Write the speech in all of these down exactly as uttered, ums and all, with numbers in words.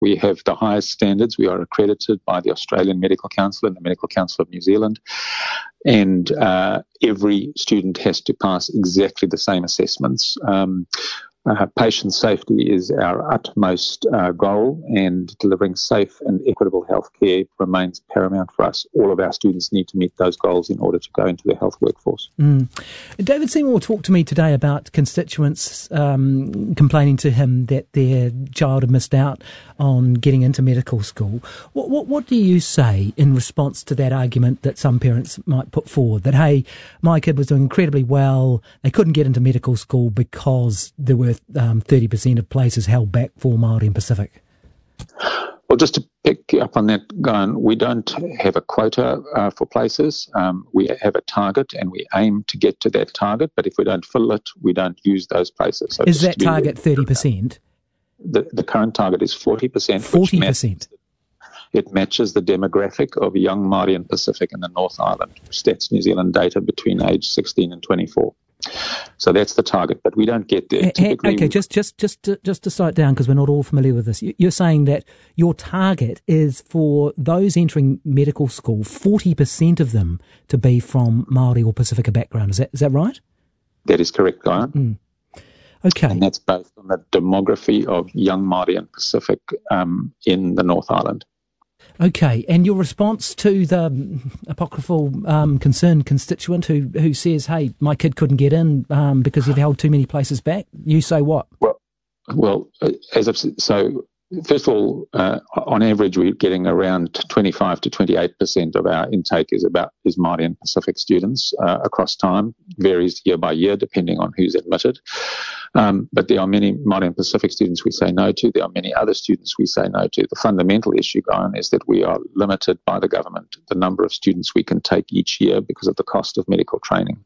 We have the highest standards. We are accredited by the Australian Medical Council and the Medical Council of New Zealand. And uh, every student has to pass exactly the same assessments. Um, Uh, patient safety is our utmost uh, goal, and delivering safe and equitable health care remains paramount for us. All of our students need to meet those goals in order to go into the health workforce. Mm. David Seymour talked to me today about constituents um, complaining to him that their child had missed out on getting into medical school. What, what, what do you say in response to that argument that some parents might put forward, that, hey, my kid was doing incredibly well, they couldn't get into medical school because there were Um, thirty percent of places held back for Māori and Pacific? Well, just to pick up on that, Guyan, we don't have a quota uh, for places. Um, we have a target and we aim to get to that target, but if we don't fill it, we don't use those places. So is that target thirty percent? The, the current target is forty percent. forty percent? It matches the demographic of young Māori and Pacific in the North Island, Stats New Zealand data between age sixteen and twenty-four. So that's the target, but we don't get there. Hey, okay, just just just to, just to slow it down, because we're not all familiar with this. You're saying that your target is for those entering medical school, forty percent of them to be from Māori or Pacifica background. Is that is that right? That is correct, Guyan. Mm. Okay. And that's based on the demography of young Māori and Pacific um, in the North Island. Okay, and your response to the apocryphal um, concerned constituent who, who says, hey, my kid couldn't get in um, because you've held too many places back, you say what? Well, well as I've said, so first of all, uh, on average, we're getting around twenty-five to twenty-eight percent of our intake is about is Māori and Pacific students uh, across time. Varies year by year depending on who's admitted. Um, but there are many Māori and Pacific students we say no to. There are many other students we say no to. The fundamental issue, Guyan, is that we are limited by the government, the number of students we can take each year because of the cost of medical training.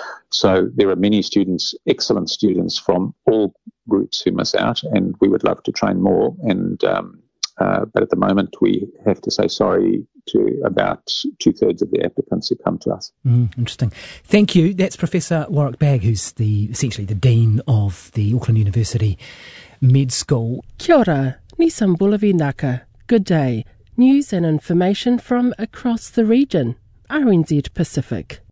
So there are many students, excellent students from all groups who miss out, and we would love to train more. And um, uh, but at the moment, we have to say sorry to about two-thirds of the applicants who come to us. Mm, interesting. Thank you. That's Professor Warwick Bagg, who's the essentially the Dean of the Auckland University Med School. Kia ora, Nisam Bulavinaka. Good day. News and information from across the region. R N Z Pacific.